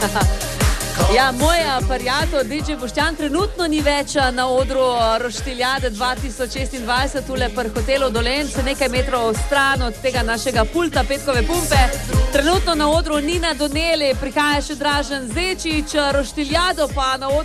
Ja, moj prijatelj DJ Boštjan trenutno ni več na odru Roštiljade 2026 tule pri hotelu Dolenc, nekaj metrov stran od tega našega pulta petkove pumpe. Trenutno na odru Nina Doneli, prihaja še Dražen Zečič, Roštiljado pa na odru